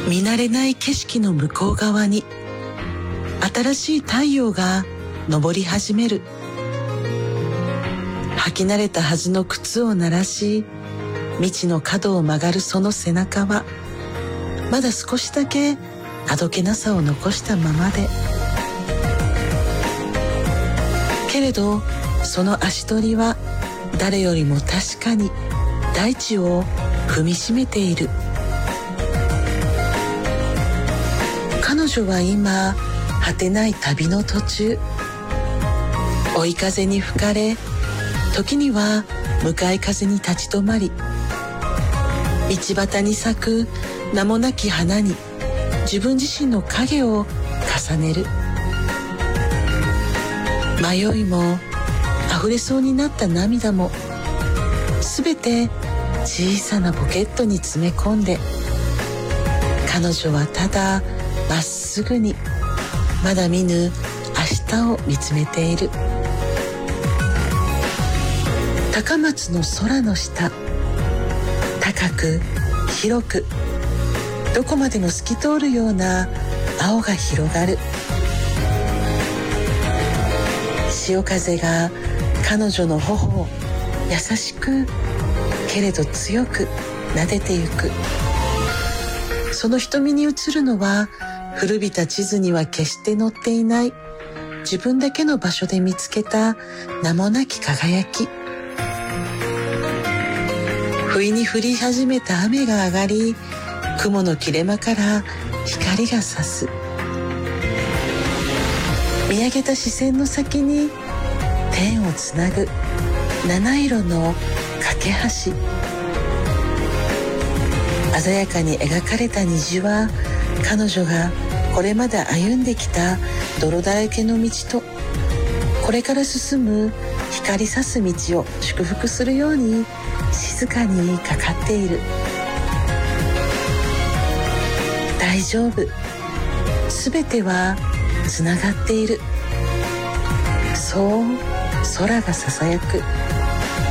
見慣れない景色の向こう側に新しい太陽が昇り始める。履き慣れたはずの靴を鳴らし、未知の角を曲がるその背中はまだ少しだけあどけなさを残したままで、けれどその足取りは誰よりも確かに大地を踏みしめている。彼女は今果てない旅の途中。追い風に吹かれ、時には向かい風に立ち止まり、道端に咲く名もなき花に自分自身の影を重ねる。迷いも溢れそうになった涙もすべて小さなポケットに詰め込んで、彼女はただまっすぐにまだ見ぬ明日を見つめている。高松の空の下、高く広くどこまでも透き通るような青が広がる。潮風が彼女の頬を優しくけれど強く撫でてゆく。その瞳に映るのは古びた地図には決して載っていない自分だけの場所で見つけた名もなき輝き。不意に降り始めた雨が上がり、雲の切れ間から光が差す。見上げた視線の先に天をつなぐ七色の架け橋。鮮やかに描かれた虹は彼女がこれまで歩んできた泥だらけの道とこれから進む光さす道を祝福するように静かにかかっている。大丈夫、すべてはつながっている。そう空がささやく。